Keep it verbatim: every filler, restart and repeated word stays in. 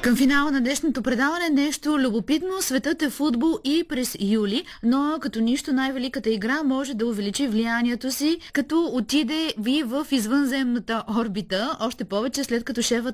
Към финала на днешното предаване нещо любопитно. Светът е футбол и през юли, но като нищо най-великата игра може да увеличи влиянието си, като отиде ви в извънземната орбита. Още повече след като шефът